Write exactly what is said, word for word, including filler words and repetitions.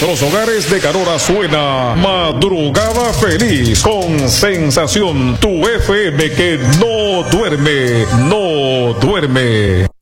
los hogares de Carora suena Madrugada Feliz con Sensación, tu F M que no duerme, no duerme.